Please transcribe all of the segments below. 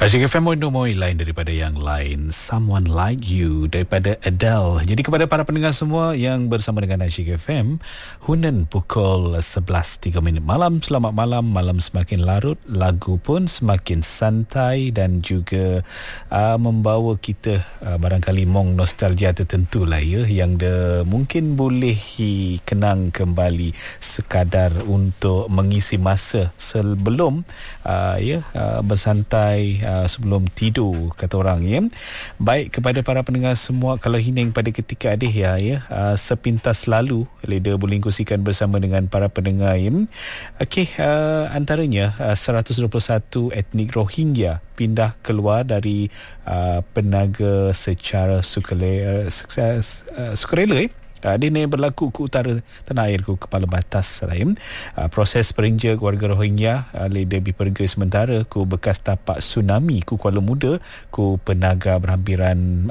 Asyik FM Moin lain daripada yang lain. Someone Like You daripada Adele. Jadi kepada para pendengar semua yang bersama dengan Asyik FM, Hunan pukul 11.03 malam. Selamat malam. Malam semakin larut, lagu pun semakin santai dan juga membawa kita barangkali mong nostalgia tertentu lah ya, yang mungkin boleh kenang kembali sekadar untuk mengisi masa sebelum bersantai sebelum tidur, kata orang ya. Baik, kepada para pendengar semua, kalau hining pada ketika adih sepintas lalu Leda boleh kongsikan bersama dengan para pendengar ya. Okey, antaranya 121 etnik Rohingya pindah keluar dari Penaga secara sukarela dia ni berlaku ke utara tanah air ke kepala batas lain. Proses perinja warga Rohingya Leda diperga sementara ku bekas tapak tsunami ku Kuala Muda ku Penaga berhampiran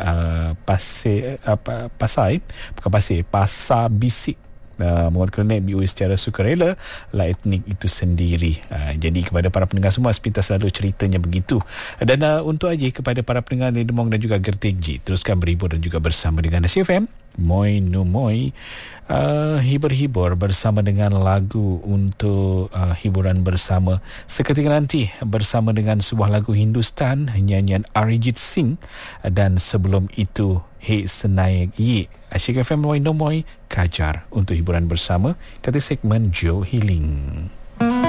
Pasar Bisik mengorganisasi BOE secara sukarela lah etnik itu sendiri. Jadi kepada para pendengar semua, sepintas selalu ceritanya begitu. Dan untuk aja kepada para pendengar Ledemong dan juga Gertik G, teruskan berhibur dan juga bersama dengan Asyik FM Moi no Moi, hibur-hibur bersama dengan lagu untuk hiburan bersama. Seketika nanti bersama dengan sebuah lagu Hindustan nyanyian Arijit Singh, dan sebelum itu Hey Senayak Ye. Asyik FM Moi no Moi Kajar untuk hiburan bersama kata segmen Joe Healing.